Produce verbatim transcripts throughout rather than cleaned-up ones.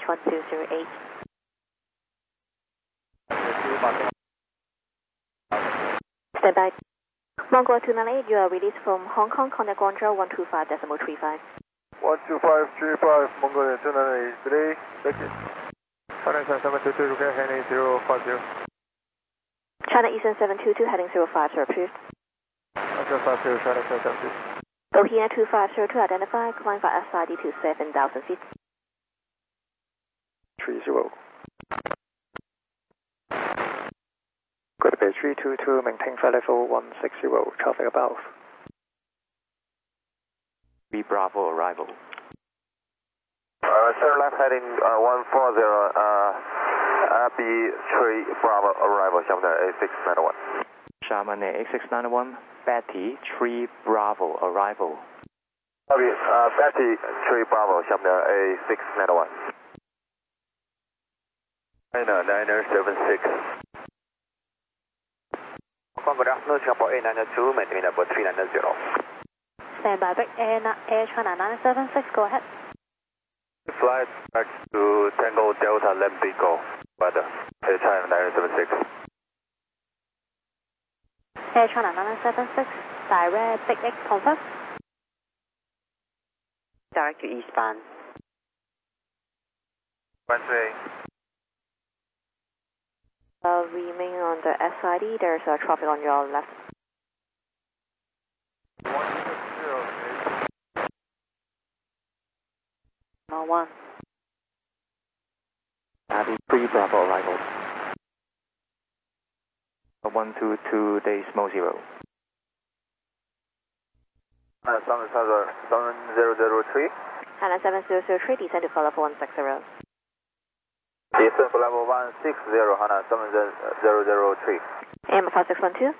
one two zero eight. Stand by. Mongol two nine eight, you are released from Hong Kong, contact Guangzhou one two five decimal three five. one two five three five, Mongolian two nine eight, today, thank you. China seven two two, okay, heading zero five zero. China Eastern seven two two, heading zero five zero, approved. zero five zero, China seven two. Bohemia two five zero two, identify, climb by S I D to seven thousand feet. three zero. Good Bay three two two, maintain flight level one six zero, traffic above. B Bravo arrival. Uh, sir, left heading uh, one four zero, uh, B three Bravo arrival, Shamner A six nine one. Shamane A six nine one, Betty three Bravo arrival. Copy, uh, Betty three Bravo, Shamner A six nine one. China niner seven six. Good afternoon, Singapore A nine two, maintain number three nine zero. Stand by, Vic Air, Air China nine seven six, go ahead. Flight back to Tango Delta Lambico, weather, Air China nine seven six. Air China nine seven six, direct Big X, confirm. Direct to eastbound. Wednesday. Uh, remain on the S I D, there's uh, traffic on your left. one six zero, No one. Abby three Bravo arrival. one two two decimal zero. Uh, seven zero zero three. China seven zero zero three, descend to follow for one six zero. Descent for level one six zero, Hana seven zero zero three. A M five six one two.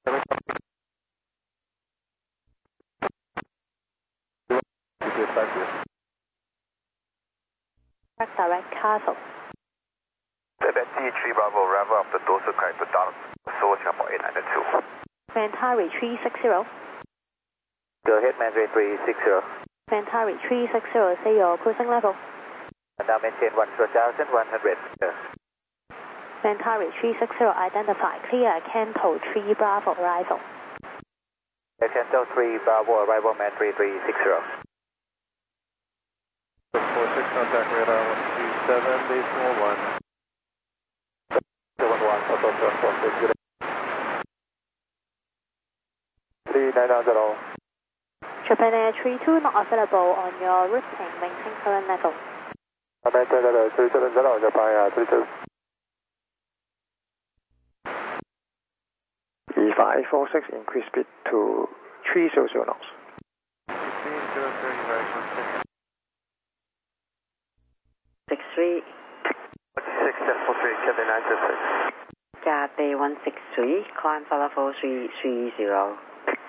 Direct Castle. Betty three Bravo, arrival of the dorsal correct to down, so Singapore A nine two. Ventari three six zero. Go ahead, Mandarin three six zero. Ventari three six zero, say your cruising level. Now maintain one thousand one hundred. Ventari three six zero, identify, clear, Canto three Bravo arrival. Canto three Bravo, arrival, Mandarin three six zero. four six, contact radar one two seven, decimal one. seven one, total transport, good. three nine zero. Japan Air three two, not available on your routing, maintain current level. Maintain level three seven zero, Japan Air three two. E five four six, increase speed to three zero zero knots. sixteen zero three, right, Six three. six seven four three, Cathay nine six six. Cathay one six three, climb for level three three zero.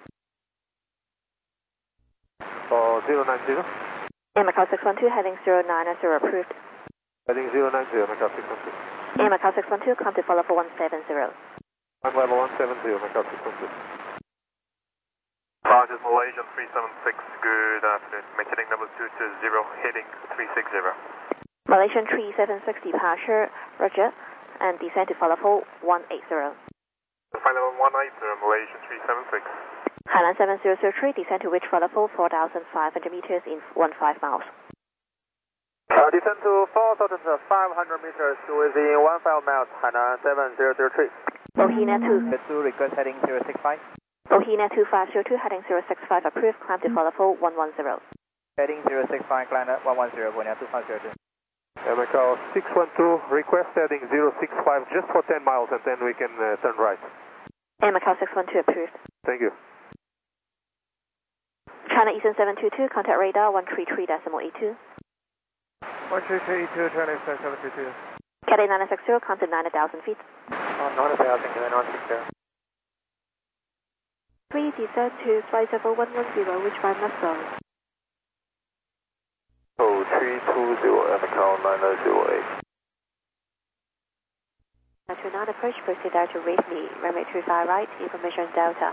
Oh, zero nine zero. A M Macau six one two, heading zero nine zero, approved. Heading zero nine zero, Macau six one two. A M Macau six one two, come to follow for one seven zero. I'm level one seven zero, Macau six one two. Rogers, Malaysian three seven six, good afternoon. Maintaining number two two zero, heading three six zero. Malaysian three seven six, departure, roger, and descend to follow for one eight zero. Final level one eight zero, Malaysian three seven six. Highland seven zero zero three, descend to reach follow for four thousand five hundred meters in one five miles. Uh, descend to four thousand five hundred meters within one five miles, Hainan seven zero zero three. Bohemia two. two, request heading zero six five. Bohemia two five zero two, heading zero six five, approved, climb to follow for one one zero. Heading zero six five, climb at one one zero, Bohemia two five zero two. Macau six one two, request heading zero six five just for ten miles and then we can uh, turn right. A M Macau six one two, approved. Thank you. China Eastern seven two two, contact radar one three three decimal eight two. one three three two, China Eastern seven two two. Cathay nine six zero, come to nine thousand feet. Oh, nine thousand, one six zero. Please descend to flight level one one zero, which by Muscle. Oh, three two zero, Macau nine zero eight. To not approach, proceed out to read me. Runway three five right, information Delta.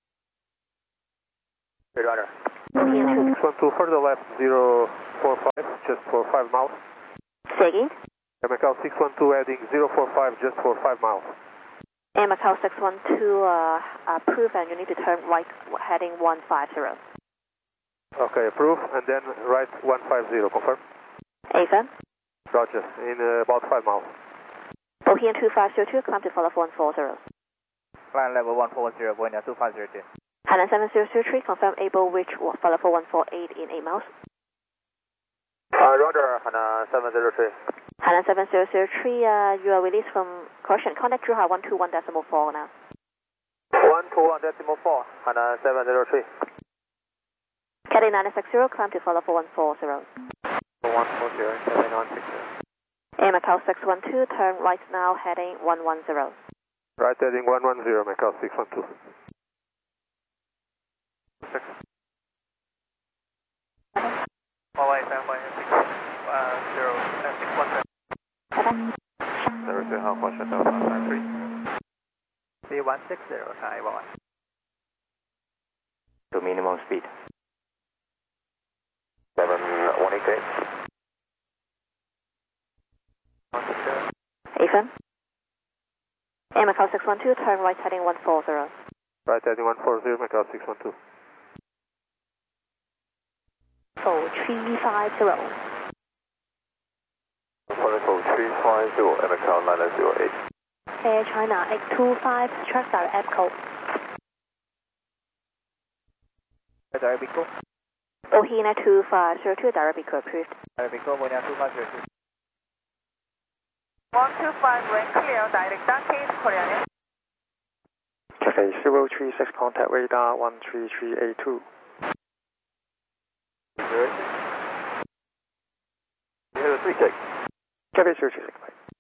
Good runner. Bohemia two. six one two, further left zero four five, just for five miles. Say again. Macau six one two heading zero four five just for five miles. And Macau six one two, uh, approve, and you need to turn right heading one five zero. Okay, approve, and then right one five zero, confirm? Affirm. Roger, in uh, about five miles. Bohemian two five zero two, climb to follow one four zero. Climb level one four zero, Bohemian two five zero two. Highland seven zero zero three, confirm able reach follow for one four eight in eight miles. Uh, Roger, Highland seven zero three. Highland seven zero zero three, uh, you are released from correction. Contact Drew High one two one decimal four now. one two one decimal four, Highland seven zero three. Cathay nine six zero, climb to follow for one four zero. one four zero, Cathay nine six zero. And Macau six one two, turn right now heading one one zero. Right heading one one zero, Macau six one two. six. Huawei standby six zero six one seven. Zero two half one shuttle nine three. C one six zero, Taiwan. To minimum speed. seven one eight eight. Affirm. And Macau six one two, turn right heading one four zero. Right heading one four zero, Macau six one two. four three five zero. Protocol three five zero, Macau nine zero eight. Air China eight two five, track direct Echo. Direct Bico. Bohemian two five zero two, direct Bico approved. Direct Bico, Bohemian two five zero two. one two five, range clear, direct Yankee, Korean. Cathay zero three six, contact radar one three three eight two. zero three six. Cathay zero three six.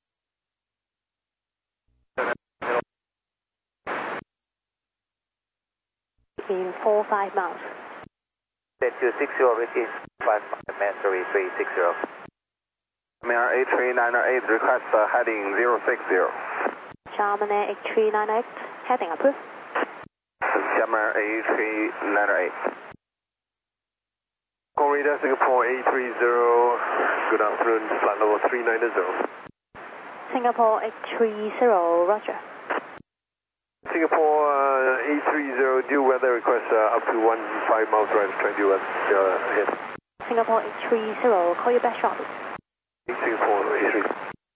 In four five miles. ten two six zero, repeat five five, Mansory three six zero. M R A three nine eight, request uh, heading zero six zero. Germany eight three nine eight, heading approved. Jammer A three nine eight. Corridor Singapore A three zero, good afternoon, flight level three nine zero. Singapore eight three zero, roger. Singapore uh, A three zero, due weather request uh, up to one five miles right, twenty west uh, ahead. Singapore eight three zero, call you back shortly. Singapore A three.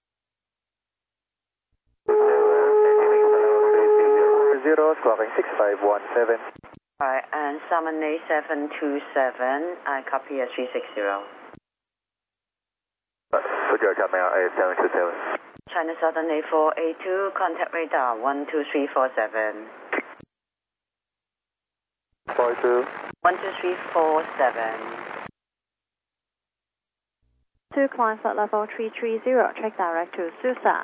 Zero, squawking six five one seven. Alright, and Salmon A seven two seven, I copy as three six zero. Roger, Jammer A seven two seven. China Southern A four A two, contact radar one two three four seven. four two. one two three four seven. To climb flight level three three zero, track direct to Susa.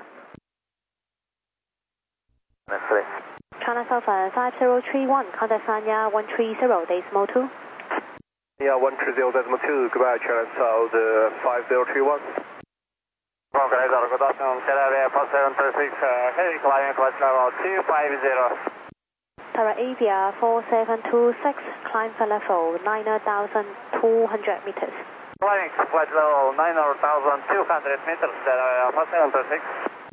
That's right. China Southern five zero three one, contact Sanya one three zero, decimal two. Yeah, one three zero decimal two, goodbye, China South uh, five zero three one. Okay, good afternoon, Sierra four seven three six, heading climbing flight level two five zero. Terra Avia four seven two six, climb flight level nine thousand two hundred meters. Climbing flight level nine thousand two hundred meters, Sierra four seven three six.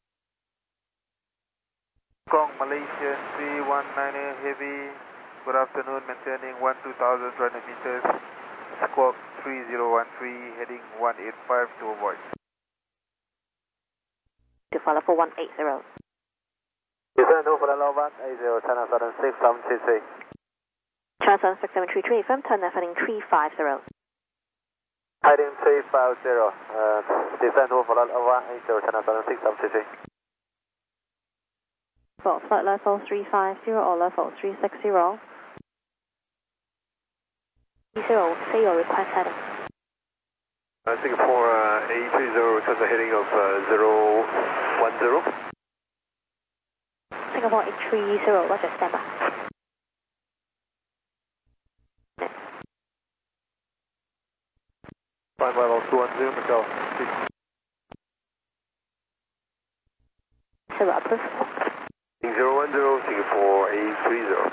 Kong Malaysian three one nine heavy, good afternoon, maintaining one two thousand two hundred meters, squawk three zero one three, heading one eight five to avoid. To follow for one eight zero. Descend over the low one eight zero, China Southern six seven three three. China Southern six seven three three, firm turn left heading three five zero. Heading three five zero, uh, descend over the low one eight zero, China Southern six seven three three. For flight level three five zero or level three six zero. Zero, say your request heading. Uh, Singapore uh, A three zero, request a heading of uh, zero one zero. Singapore eight three zero, roger, stand by. Five level two one zero, Macau. Zero approved. zero one zero, Singapore A three zero.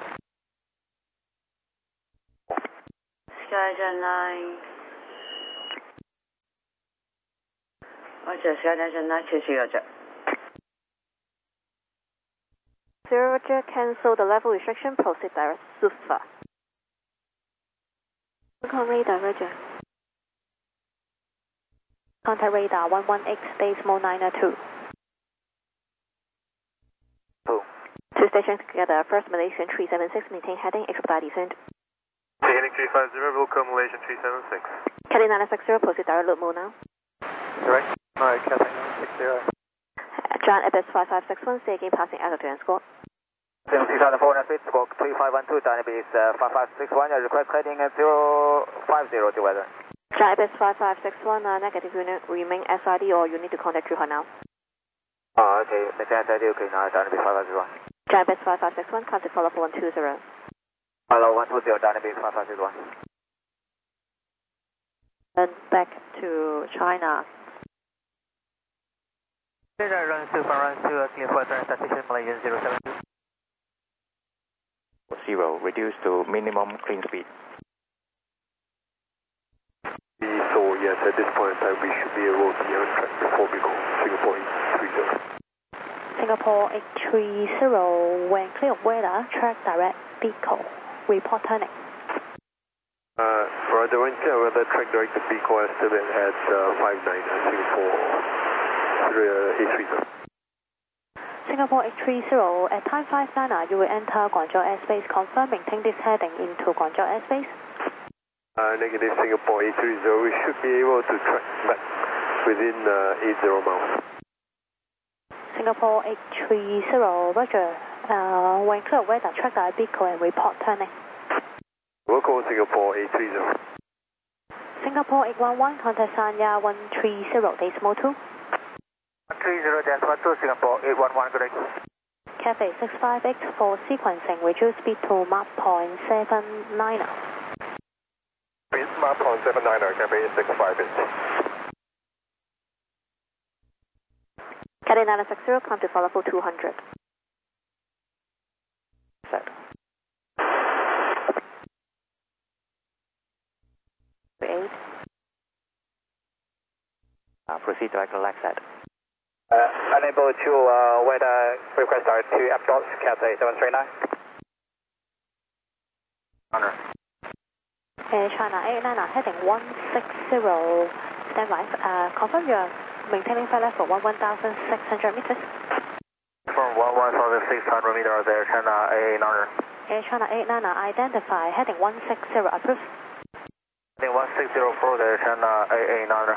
Skyline nine. Roger, Sierra Delta nine two three, Roger. Zero Roger, cancel the level restriction, proceed direct Sufa. Hong Kong radar, Roger. Contact radar one one X, Decimal nine two. Two. Two stations together, first Malaysian three seven six, maintain heading, expedite descent. Heading three five zero, Wilco Malaysian three seven six. Cathay nine six zero, proceed direct loop mode now. Direct, alright, Cathay nine six zero. John Abyss five five six one, say again, passing altitude and squawk. Seven six hundred four hundred feet, squawk three five one two, John Abyss uh, five five six one, your request heading at zero five zero to weather. John Abyss five five six one, uh, negative unit, remain S I D or you need to contact True now. Oh, okay, maintain S I D, okay, now John Abyss five five six one. John Abyss five five six one, contact follow for one two zero. Hello, one two zero, John Abyss five five six one. Then back to China. Radar run two, run two, uh, clear for turn station Malaysian zero seven two. Zero, reduce to minimum clean speed. So yes, at this point in time we should be able to be on track before we go Singapore eight three zero. Singapore eight three zero, when clear of weather, track direct Pico, report turning. Uh, for the wind clear weather, track direct to Pico estimate at uh, five nine uh, Singapore eight three zero. Singapore eight three zero, at time five nine, you will enter Guangzhou airspace, confirm maintain this heading into Guangzhou airspace. Uh, negative Singapore eight three zero, we should be able to track back within uh, eight zero miles. Singapore eight three zero, Roger. Uh, when clear of weather, track direct Pico and report turning. We'll call Singapore eight three zero. Singapore eight one one, contact Sanya one three zero, Decimal two. one three zero, Decimal two, Singapore eight one one, good day. Cathay six five eight for sequencing, reduce speed to Mach point seven nine. Mach point seven nine, Cathay six five eight. Cathay nine six zero, come to follow for two hundred. Set. eight. Uh, proceed direct leg set. Uh, unable to uh, weather request are to approach Cathay seven three nine. Honor. Air China eight nine, heading one six zero, stand by. Uh, confirm you are maintaining flight level one one thousand six hundred meters. From one one thousand six hundred meters, Air China eight nine. Air China eight nine, identify, heading one six zero, approved. Heading one six zero four, Air China eight nine.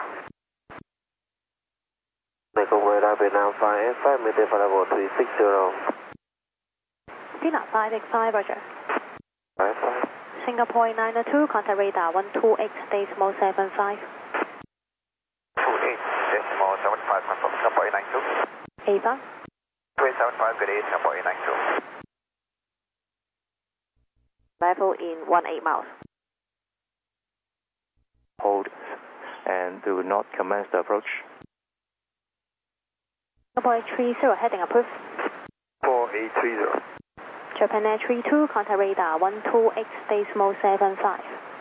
Nickel weather, Vietnam five eight five, maintain flight level three six zero. Tina five eight five, Roger. five five. Singapore nine two, contact radar one two eight, Decimal seven five. two eight, Decimal seven five, confirm Singapore eight nine two. Ava. two eight seven five, good day, Singapore eight nine two. Level in one eight miles. Hold and do not commence the approach. Singapore eight three zero, heading approved. four eight three zero. Japan Air three two, contact radar one two eight, Decimal seven five.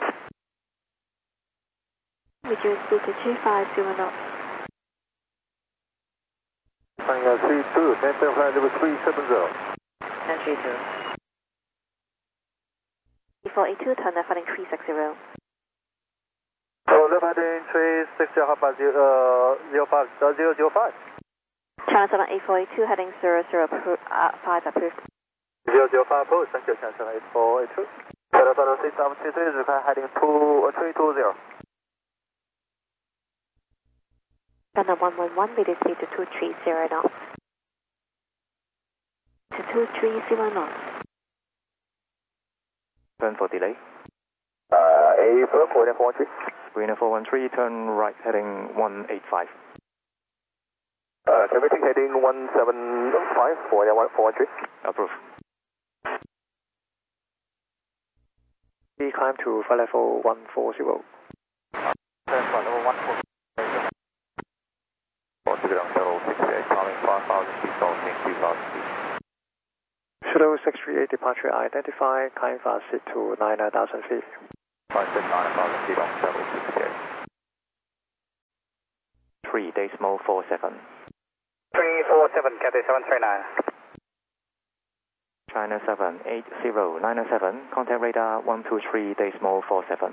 Reduce speed to two five zero knots. China three two, maintain flight level three seven zero. nine three two. four eight two, turn left heading three six zero. So left heading three six zero, uh, zero five, uh, zero zero five. China seven eight four eight two, heading zero zero five, approved. zero zero five approach, thank you, China seven eight four eight two. China seven six seven two three, require heading two, uh, three two zero. Ghana one one one, reduce speed to two three zero knots. To two three zero knots. Turn for delay. Uh, A four four four three. Green four one three, turn right heading one eight five. Uh, everything heading one seven five, four one four three. Approve. We climb to flight level one four zero. Turn flight level one four zero. four zero level six eight, climbing five thousand feet, crossing two thousand feet. Shuttle six three eight departure identified, climb fast to nine thousand feet. Five six nine thousand feet on level six eight. three decimal four seven. three four seven, Cathay seven three nine. China seven eight zero nine seven, contact radar one two three decimal four seven.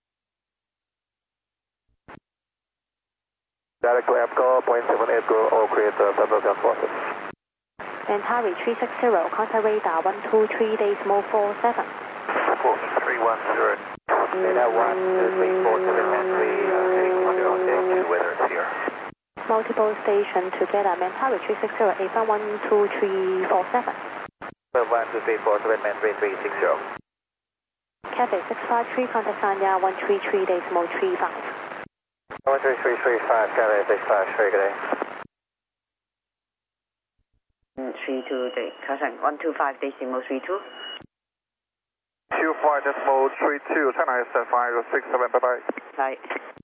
Direct to APCO, point seven eight, go all create uh, seven four seven. And Harry three six zero, contact radar one two three decimal four seven. four three one zero. Radar one two three four seven and three, uh, heading one zero six, weather is here. Multiple station together, Mentari three six zero, A one two three four seven. one two three four seven, Mandarin three six zero. Cathay six five three, contact Sanya one three three decimal three five. one three three three five, Cathay six five three, good day. three two, Kasan one two five decimal three two. two five decimal three two, China is five six seven, bye bye. Right.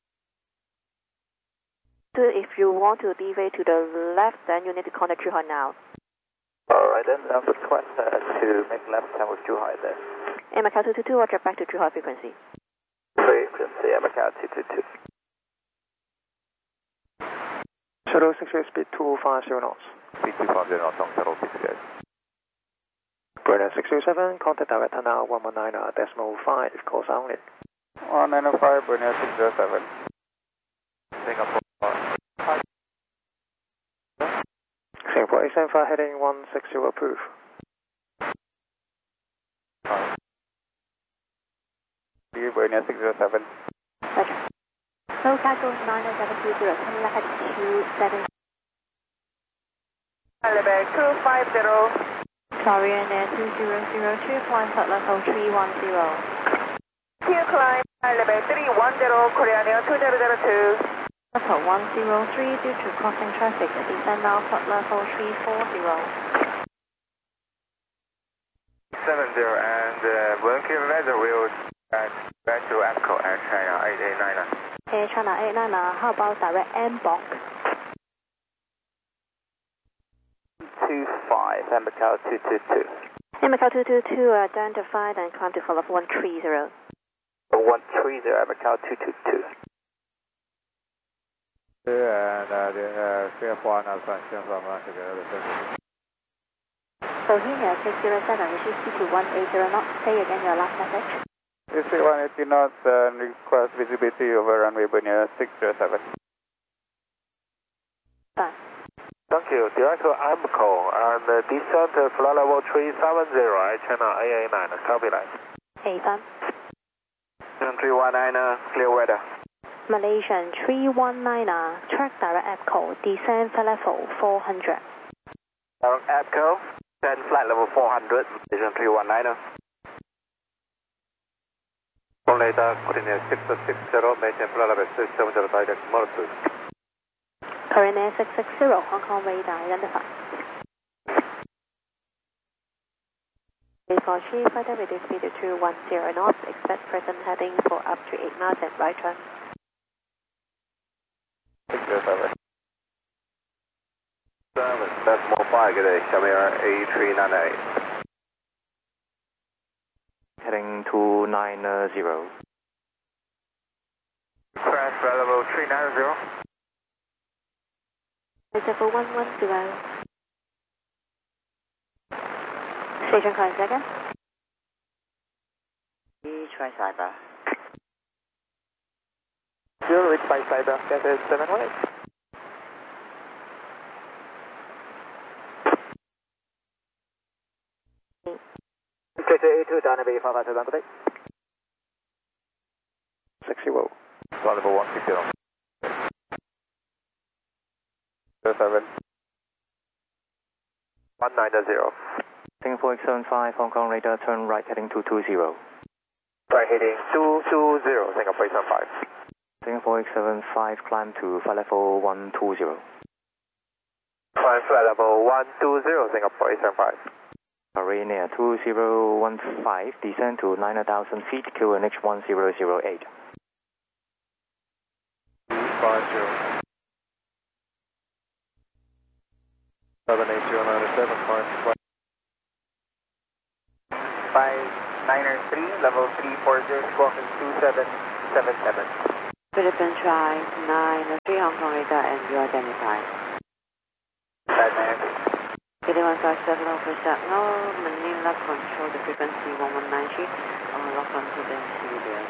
If you want to deviate to the left, then you need to contact Zhuhai now. Alright then, I'll request uh, to make left hand with Zhuhai then. M Macau two two two, Roger, back to Zhuhai frequency. Frequency, M Macau two two two. Shuttle six eight, speed two five zero knots. Speed two five zero knots on shuttle six eight. Brenner six zero seven, contact director now one one nine decimal five, calls only. one nine five, Brenner six zero seven. Singapore. Singapore eight seven five, heading one six zero, approve. Brenner six zero seven. Roger. Local goes nine seven two zero, turn left two seven. Level two five zero. Korean Air two zero zero two, flying flight level three one zero. Q climb, level three one zero, Korean Air two zero zero two. Level one zero three, due to crossing traffic, descend now flight level three four zero. seven zero and uh, one kilo weather will uh, back to APCO at China eight eight nine. Air China eight nine, how about direct M B O C? two five, M Macau two two two. M Macau two two two, identified and climb to flight level one three zero. one three zero, M Macau two two two. And uh, the uh, C F one is from uh, together. So here, six zero seven, which is C two one eight zero knots. Say again your last message. C one eighty knots and request visibility over runway Brenner six zero seven. Done. Thank you. Direct to APCO and uh, descent to flight level three seven zero at China eight eight nine. Copy line. A done. three one nine, uh, clear weather. Malaysian three one nine, track direct APCO, descend flight level four hundred. Direct APCO, descend flight level four hundred, Malaysian three one nine. From radar, coordinate six six zero, maintain flight level six seven zero, direct Morpheus. Korean Air six six zero, Hong Kong radar identified. For Chief, weather with speed two one zero knots, expect present heading for up to eight miles and right turn. six zero seven. seven, decimal five, good day, Shamir A three nine eight. Heading two nine zero. Crash flight level three nine zero. Level one one zero. Station climb second. We try cyber. Zero, reach by cyber, Cathay seven one eight. Cathay A two, Dynamic five five seven, good day. six zero. Flight level one six zero. zero seven. one nine zero. Singapore eight seven five, Hong Kong radar, turn right heading two two zero. Right heading two two zero, Singapore eight seven five. Singapore eight seven five, climb to flight level one two zero. Climb flight level one two zero, Singapore eight seven five. Korean Air two zero one five, descend to nine thousand feet, Q N H one zero zero eight. five zero. seven eight zero nine seven, five Five niner three, level three four zero, squawking two seven seven seven. Philippine try nine three Hong Kong radar and you identify. K D one five seven over signal, Manila control the frequency one one nine three, uh, lock onto the C B S.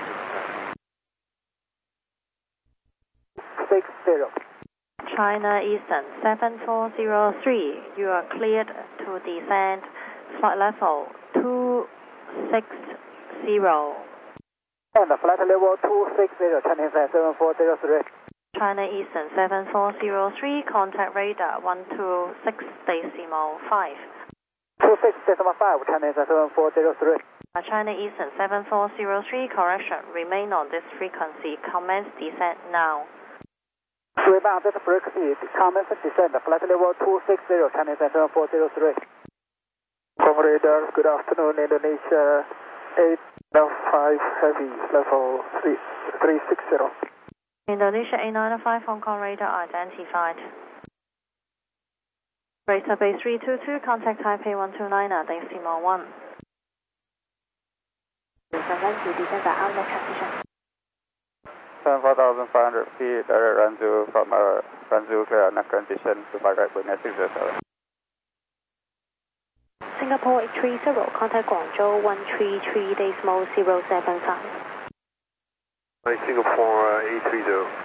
six zero. China Eastern seven four zero three, you are cleared to descend flight level two six zero. And flight level two six zero, China Eastern seven four zero three. China Eastern seven four zero three, contact radar one two six decimal five. two six decimal five, China Eastern seven four zero three. China Eastern seven four zero three, correction, remain on this frequency, commence descent now. Remain on this frequency, commence descent, flight level two six zero, China Eastern seven four zero three. Hong Kong radar, good afternoon, Indonesia eight five heavy, level three six zero. Indonesia eight nine five, Hong Kong radar identified. Radar base three two two, contact Taipei one two nine, decimal one. Descend to descend by outlet transition. seven thousand five hundred feet, direct run zero from uh, run zero clear on condition to flight right Bernier six zero seven. Singapore eight three zero, contact Guangzhou one three three decimal zero seven five. Hi, Singapore uh, eight three zero.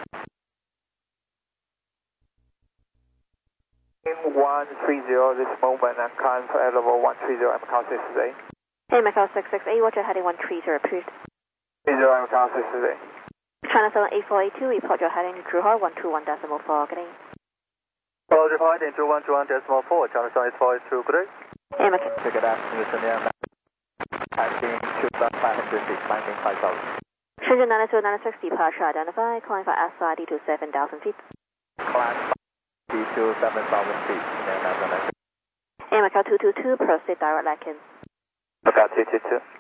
one three zero, this moment, and climb for air level one three zero, Macau six today. Hey, Macau six six eight, watch your heading one three zero, approved. three zero, Macau six today. China seven eight four eight two, report your heading to True Heart one two one decimal four, good day. Roger, heading to one two one decimal four, China seven eight four eight two, good day. Hey, Macau. Good afternoon, Senior. Taxing two five hundred six, climbing five thousand. Shenzhen nine two nine six, departure identified, calling for S I D to seven thousand feet. Climb D to seven thousand feet. Hey, Macau two two two, proceed direct Lakin. About two two two.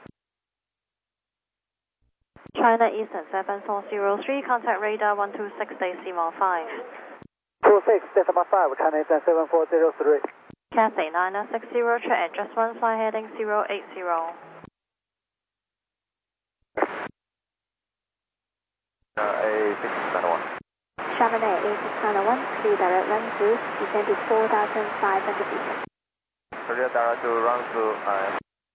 China Eastern seven four zero three, contact radar one two six decimal five. two six decimal five, China Eastern seven four zero three. Cathay nine six zero, check adjust one flight heading zero eight zero. Uh, A six nine one. Chevrolet A six nine one, clear direct run through, descend to four thousand five hundred feet. Clear direct to run through uh,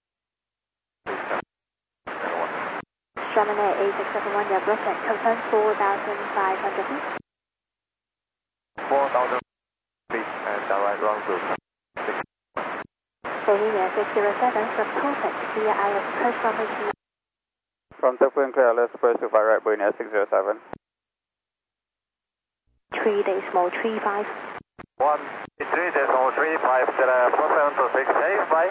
Chevrolet A six seven one, your broadcast confirm four thousand five hundred feet. four thousand feet and direct run through. Bohemia six zero seven, reported via I S Coast from H D. From Zeppelin clear, let's press to flight right Bernier six zero seven. three decimal three five. one three decimal three five, four seven two six, safe, bye.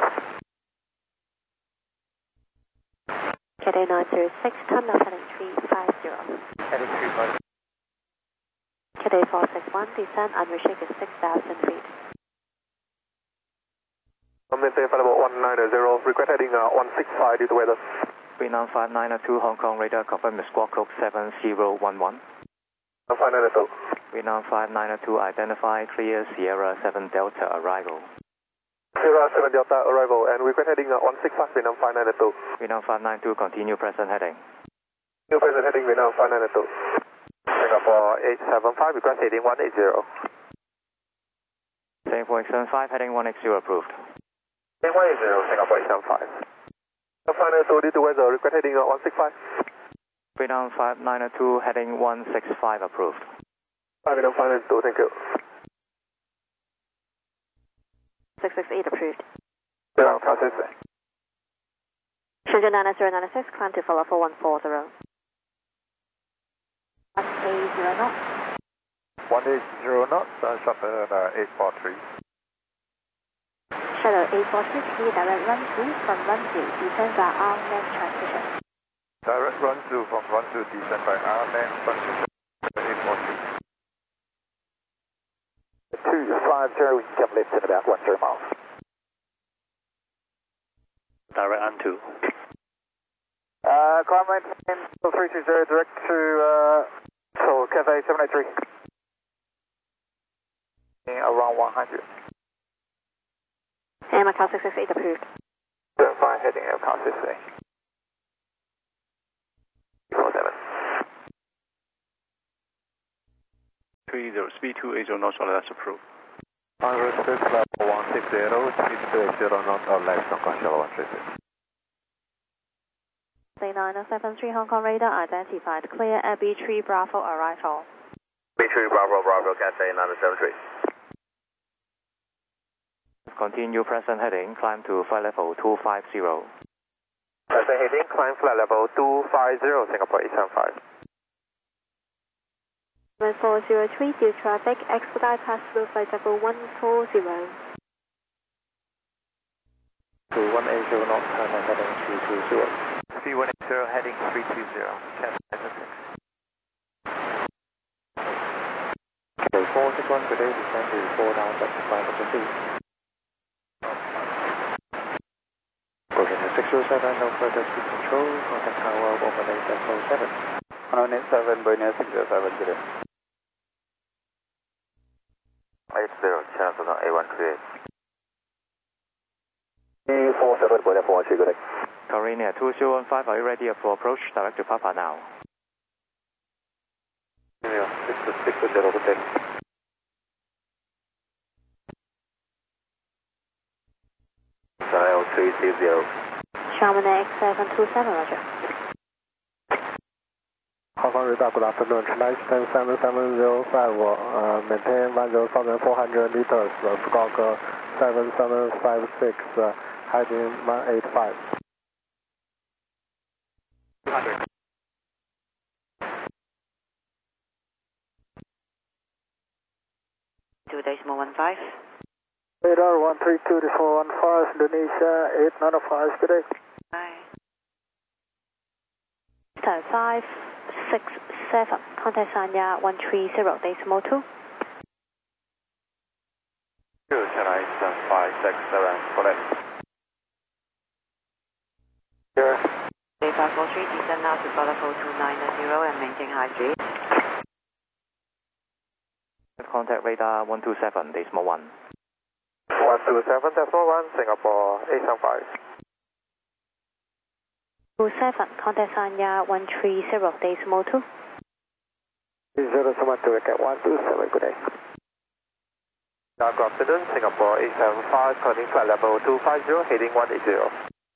Cathay nine zero six, terminal heading three five zero. Heading three five. Cathay four six one, descent unrestricted six thousand feet. Maintain flight level one nine zero, request heading uh, one six five due to weather. Vietnam five nine two, Hong Kong radar, confirm the squawk code seven zero one one. five nine two. Vietnam five nine two, identify, clear Sierra seven Delta arrival. Sierra seven Delta arrival, and request heading uh, one six five, Vietnam five nine two. Vietnam five nine two, continue present heading. New present heading, Vietnam five nine two. Singapore eight seven five, request heading one eight zero. Singapore eight seven five, heading one eight zero approved. Heading one eight zero, Singapore eight seven five. five nine two, due to weather, request heading uh, one six five. Vietnam five nine two, heading one six five approved. Vietnam five nine two, thank you. six six eight approved. Vietnam process. Shenzhen nine zero nine six, climb to follow four one four zero. one eight zero knots. one eight zero knots, uh, shuttle uh, eight four three. Shadow eight four three, clear direct run through from run through, descend by arm length transition. Direct run through from run through descent by R N transition eight four three. two five zero, we can come left in about one zero miles. Direct on two. Uh, climb maintain three two zero, direct to, uh, so Cathay seven eight three. Around one hundred. And Macau six six eight approved. seven five, heading out, Macau six eight. four seven. three zero, speed two eighty knots or less approved. Congress six level one six zero, speed two eighty knots or less on Conchella one three six. nine seven three Hong Kong radar identified clear at B three Bravo arrival. B three Bravo Bravo, Cathay nine seven three. Continue present heading, climb to flight level two five zero. Present heading, climb flight level two five zero, Singapore eight seven five. one four zero three, due traffic, expedite pass-through flight level one four zero. two one eight zero knots, turn heading three two zero. three one eight zero, heading three two zero, Cathay nine six. Okay, four six one, good day, descend to four thousand five hundred feet. Going to six zero seven, no further speed control, contact tower one eight zero seven. one eight seven, Bernier six zero seven, good day. eight zero, channel to A one three eight. A four seven, Bernier four one three, good day. Korea two zero one five, are you ready for approach? Direct to Papa now. Yeah, six six zero, good day. Dial three three zero. Charman X seven two seven, roger. Hong Kong radar, good afternoon. Flight seven seven zero five, uh, maintain one zero four hundred meters, uh, squawk uh, seven seven five six, uh, heading one eight five. two hundred. Two decimal one five. Radar one three two four one five, Indonesia eight nine five, good day. Bye. five six seven, contact Sanya one three zero, decimal two. Two, Chennai five six seven, for that. Here. A five four three, descend now to flight level two nine zero and maintain high speed. Contact radar one two seven, decimal one. one two seven, decimal one, Singapore eight seven five. two seven, contact Sanya one three zero, decimal two. zero seven two, one two seven, good day. Good afternoon, Singapore eight seven five, turning flight level two five zero, heading one eight zero.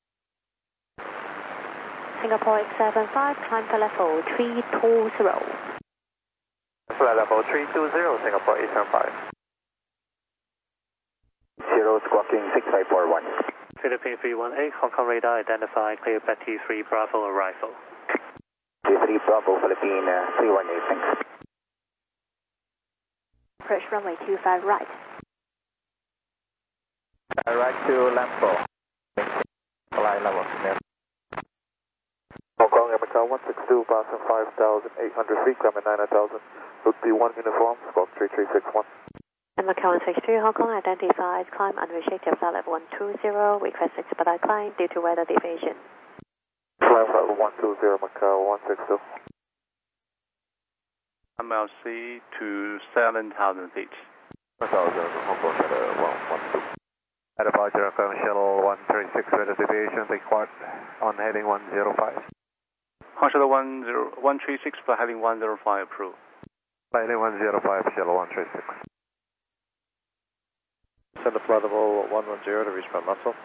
Singapore eight seven five, climb to level three two zero. Flight level three two zero, Singapore eight seven five. Zero squawking six five four one. Philippine three one eight, Hong Kong radar identified clear at T three Bravo arrival. T three Bravo, Philippine uh, three one eight, thanks. Approach runway two five right. Right to Lambo. Flight level. Hong Kong, Macau one six two, passing five thousand eight hundred feet, climbing nine thousand. Route B one uniform, squawk three three six one. And Macau one six two, Hong Kong identified climb unrestricted flight level one two zero, request expedite climb due to weather deviation. Flight level one two zero, Macau one six two. M L C to seven thousand feet. one thousand, Hong Kong Shadow one one two. At departure, Hong Shuttle one three six, weather deviation, required on heading one zero five. Hong Shuttle one zero one three six for heading one zero five approved. Heading one zero five, Shuttle one three six. Send the flight level one one zero to reach my muscle.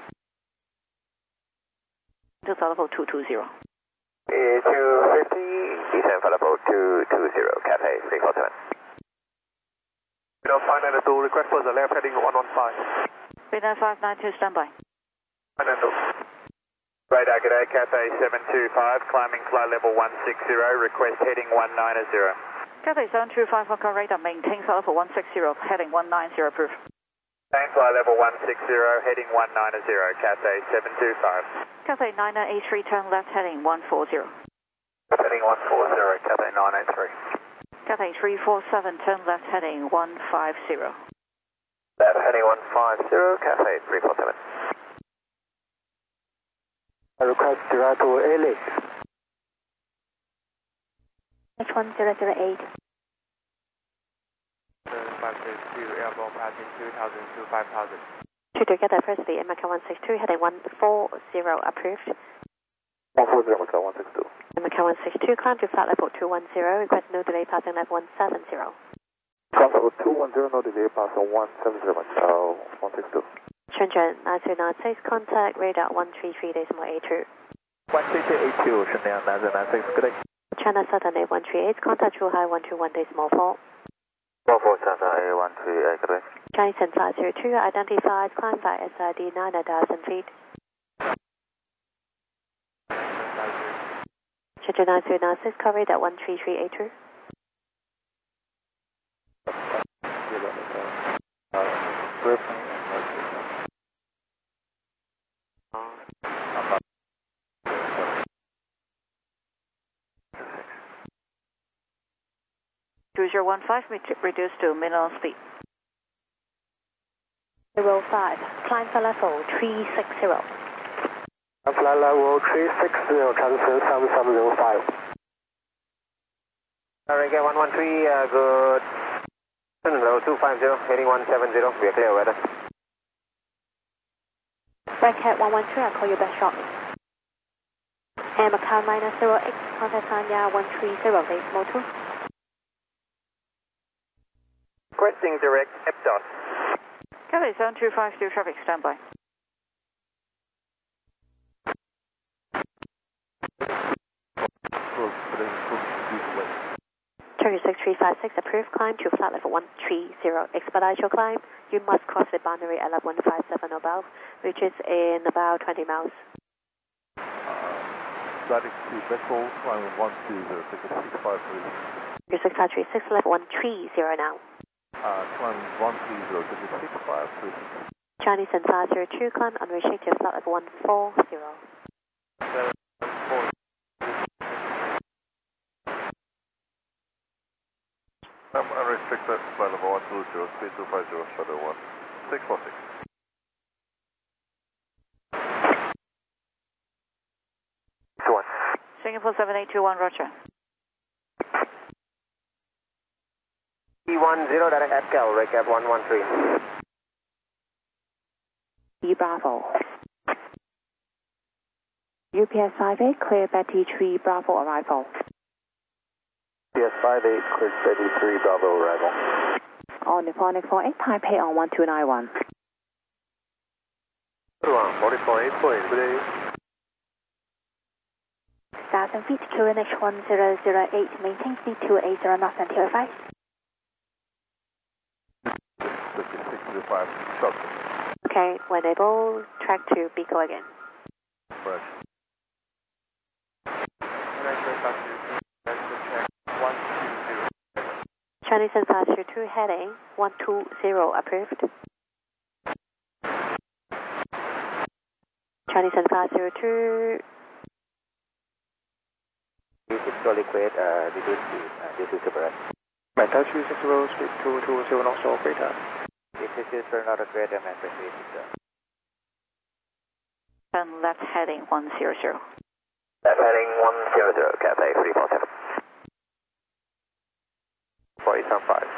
To flight level two two zero. two fifty, descend flight level two two zero, Cathay three four seven. Windows five nine two, request for the left heading one one five. Radar five nine two, standby. five nine two. Radar, good day, Cathay seven two five, climbing flight level one six zero, request heading one nine zero. Cathay seven two five, Hong Kong radar, maintain flight level one six zero, heading one nine zero, approved. Maintain flight level one six zero, heading one nine zero, Cathay seven two five. Cathay nine eight three, turn left, heading one four zero. Heading one four zero, Cathay nine eight three. Cathay three four seven, turn left, heading one five zero. Left heading one five zero, Cathay three four seven. I request direct to A L I C. H one zero zero eight. five six two, airborne passing two thousand to five thousand. Two together, first speed, Macau one six two, heading one four zero, approved. one four zero, Macau one six two. Macau one six two, climb to flight level two one zero, request no delay passing level one seven zero. Level two one zero, no delay, pass on one seven zero, uh, one six two. Shenzhen nine two nine six, contact radar one three three decimal eight two. one three three eight two, Shenyang nine zero nine six, good day. China Southern A one three eight, contact True High one two one decimal four. four four China A one three eight, good day. Chinese and five zero two, identified, climb by S I D nine thousand feet. Shenzhen nine two nine six, cover at one three three eight two. two zero one five, reduced to minimum speed. zero five, climb for level three six zero. Flight level three six zero, transfer seven seven zero five. Alright, get one one three, uh, good. Level two five zero, heading one seven zero, we are clear weather. Red Cat one one three, I'll call you back shortly. And Macau minus zero eight, contact Tanya one three zero, decimal two. Requesting direct F dot. Copy, seven two five two, traffic standby. Turkey six three five six, approved, climb to flight level one three zero. Expedite your climb. You must cross the boundary at level one five seven above, which is in about twenty miles. Uh, that is the vessel, climb one two zero, ticket six five three. Your six five three six, level one three zero now. Uh, climb one three zero, ticket six five three. Chinese and five zero two, climb unrestricted flight level one four zero. I'm unrestricted, flight level one two zero, speed two five zero, shuttle one six four six. One. Singapore seven eight two one, roger. E one zero, direct at Cal, recap one one three. E Bravo. U P S five eight, clear Betty three Bravo arrival. U P S five eight, clear Betty three Bravo arrival. On the Phonic four eight, Taipei on one two nine one. forty four eight four eight, good day. one thousand feet, Q N H one zero zero eight, maintain speed two eight zero knots until five. fifty-six zero five, short. Okay, when able, track to Biko again. Fresh. Chinese and five zero two, heading one two zero, approved. Chinese and five zero two. This is Liquid, uh, reduce speed, uh, this is Super. Manta three six zero, speed two two zero knots, operator. This is Fernando Greater, Manta three six zero. And left heading one zero zero. Left heading one zero zero, Cathay three four seven. four eight seven five.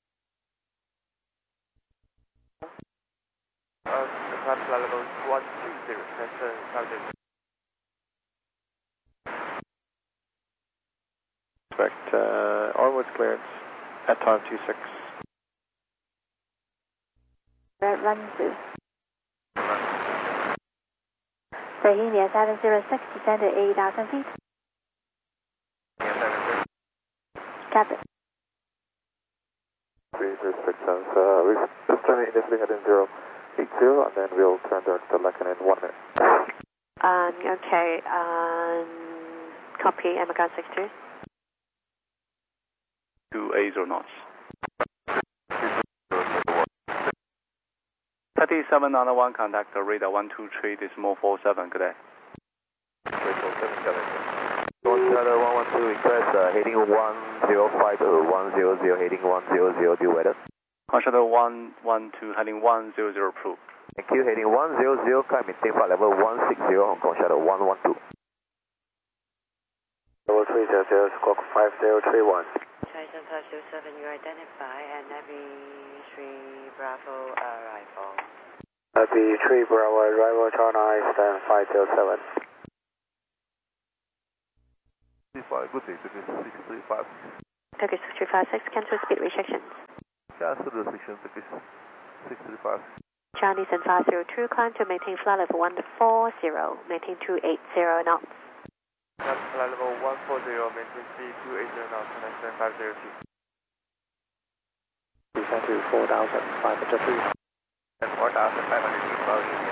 Uh, flight level one three zero, transfer subject. Expect uh, onward clearance at time two six. Red run through. Bohemia seven zero six, descend to eight thousand feet. Copy. three three six seven, uh, we're just turning initially heading zero eight zero, and then we'll turn direct to Lekin in one minute. Um, okay, um, copy, American six two. Two eight zero knots. thirty-seven on the one, contact radar one two three decimal four seven, good day. one one two, request uh, heading one zero five zero, one zero zero, heading one zero zero, due weather. Shuttle one one two, heading one zero zero, approved. Thank you, heading one zero zero, climb maintain flight level one six zero, Hong Kong Shuttle one one two. Level three zero zero, squawk five zero three one. Titan five zero seven, you identify and Navy three Bravo arrival. Navy three Bravo arrival, China Eastern five zero seven. Good day, this is six three five. Turkey six three five six, cancel speed restrictions. cancel the restriction, Turkish six three five. Chinese and five zero two, climb to maintain flight level one four zero, maintain two eight zero knots. Flight level one four zero, maintain speed two eight zero knots, connection five zero two. Descend to four thousand five hundred feet. And four thousand five hundred feet,